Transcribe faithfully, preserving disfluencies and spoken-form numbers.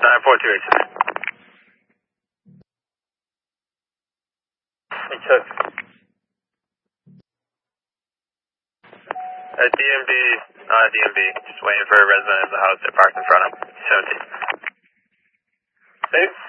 nine four two eight. He took. At D M B, not D M B, just waiting for a resident of the house that parked in front of him. seventeen. Safe.